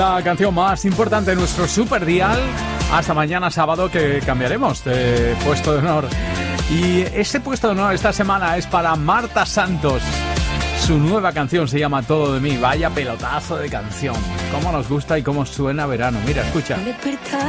La canción más importante de nuestro Super Dial. Hasta mañana sábado, que cambiaremos de puesto de honor. Y ese puesto de honor esta semana es para Marta Santos. Su nueva canción se llama Todo de mí. Vaya pelotazo de canción. Cómo nos gusta y cómo suena verano. Mira, escucha.